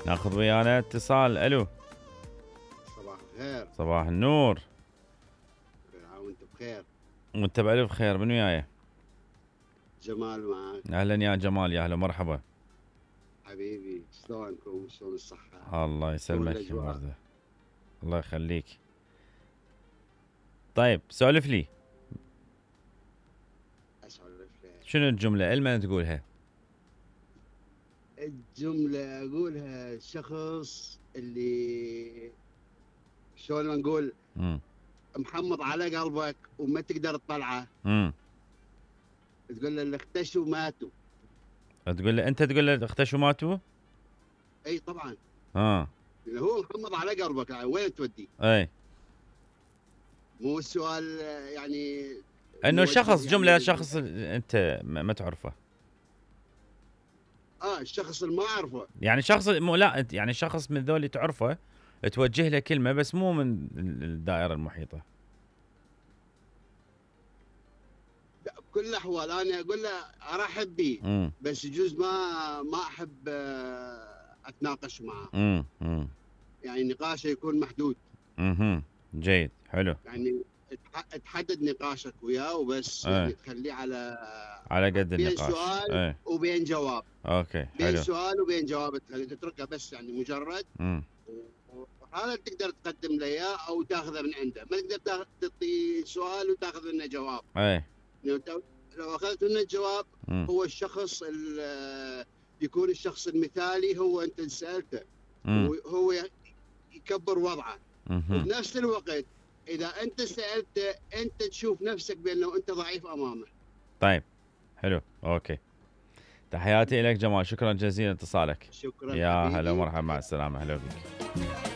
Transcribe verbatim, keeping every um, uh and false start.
ناخذ ويانا اتصال. الو. صباح الخير. صباح النور. كل عام وانت بخير. وانت بألف خير. من وياي؟ جمال معك. اهلا يا جمال، يا اهلا مرحبا حبيبي، شلونكم؟ شلون الصحة؟ الله يسلمك يا الأجواء؟ وردة. الله يخليك. طيب سولف لي، اسولف لك. شنو الجملة المن تقولها؟ الجملة اقولها الشخص اللي شلون ما نقول امم محمض على قلبك وما تقدر تطلعه، امم تقول له اللي اختشوا ماتوا. تقول له انت تقول له اختشوا ماتوا؟ اي طبعا. اه اللي هو محمض على قلبك يعني وين تودي؟ اي مو السؤال يعني انه موجه شخص، يعني جملة لل- شخص انت ما ما تعرفه، اه الشخص اللي ما اعرفه. يعني شخص مو لا انت- يعني شخص من ذول اللي تعرفه توجه له كلمة بس مو من الدائرة المحيطة. بكل الاحوال انا اقول له ارحب به، امم بس يجوز ما ما احب آه، اتناقش معه، امم امم يعني نقاشه يكون محدود، امم جيد، حلو. يعني تح- تحدد نقاشك وياه وبس، ايه يعني تخليه على على قد بين النقاش. سؤال ايه وبين جواب، اوكي بين حلو. سؤال وبين جواب تخليه تتركه بس يعني مجرد، امم وهذا تقدر تقدم له اياه او تاخذه من عنده، ما تقدر تاخذ تعطي سؤال وتاخذ منه جواب. ايه لو تو- لو اخذت منه الجواب امم هو الشخص ال- يكون الشخص المثالي هو انت سالته، امم وهو يكبر وضعه، امم وبنفس الوقت اذا انت سالته انت تشوف نفسك بانه انت ضعيف امامه. طيب حلو اوكي. تحياتي لك جمال، شكرا جزيلا اتصالك. شكرا يا هلا حبيبي. ومرحبا، مع السلامة، هلا بك.